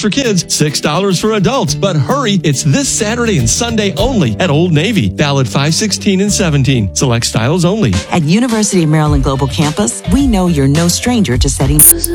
for kids, $6 for adults. But hurry, it's this Saturday and Sunday only at Old Navy. Valid 5/16 and 17. Select styles only. At University of Maryland Global Campus, we know you're no stranger to setting